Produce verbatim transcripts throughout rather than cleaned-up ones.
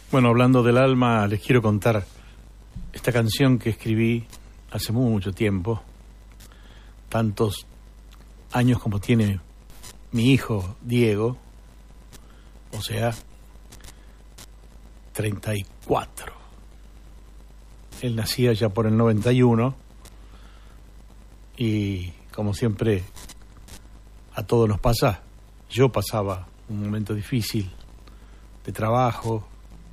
Bueno, hablando del alma, les quiero contar esta canción que escribí hace mucho tiempo, tantos años como tiene mi hijo Diego, o sea, treinta y cuatro. Él nacía ya por el noventa y uno y, como siempre a todos nos pasa, yo pasaba un momento difícil de trabajo,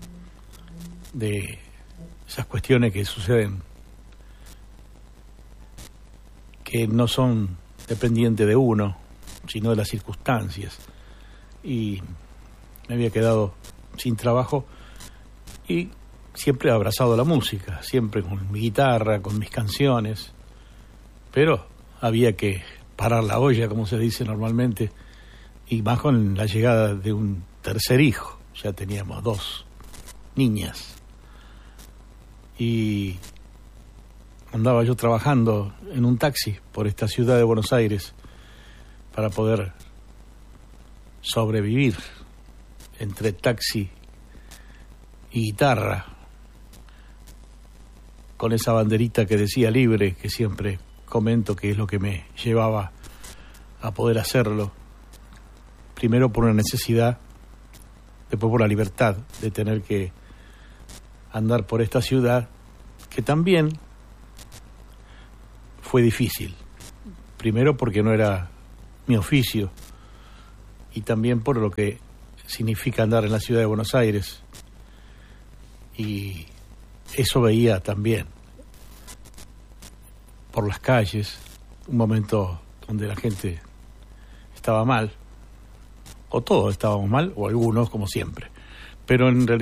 de esas cuestiones que suceden, que no son dependientes de uno, sino de las circunstancias. Y me había quedado sin trabajo y siempre he abrazado la música, siempre con mi guitarra, con mis canciones, pero había que parar la olla, como se dice normalmente, y más con la llegada de un tercer hijo. Ya teníamos dos niñas y andaba yo trabajando en un taxi por esta ciudad de Buenos Aires para poder sobrevivir entre taxi y guitarra, con esa banderita que decía libre, que siempre comento que es lo que me llevaba a poder hacerlo, primero por una necesidad, después por la libertad de tener que andar por esta ciudad, que también fue difícil, primero porque no era mi oficio y también por lo que significa andar en la ciudad de Buenos Aires, y eso veía también por las calles, un momento donde la gente estaba mal, o todos estábamos mal, o algunos como siempre, pero en realidad